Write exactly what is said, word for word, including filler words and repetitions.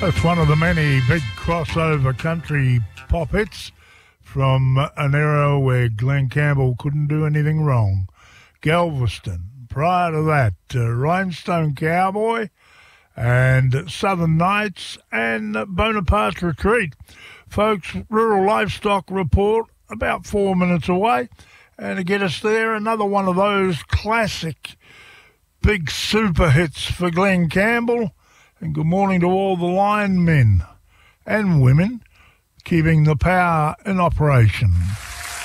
It's one of the many big crossover country pop hits from an era where Glenn Campbell couldn't do anything wrong. Galveston. Prior to that, uh, Rhinestone Cowboy and Southern Nights and Bonaparte's Retreat. Folks, Rural Livestock Report about four minutes away. And to get us there, another one of those classic big super hits for Glenn Campbell. And good morning to all the linemen and women keeping the power in operation.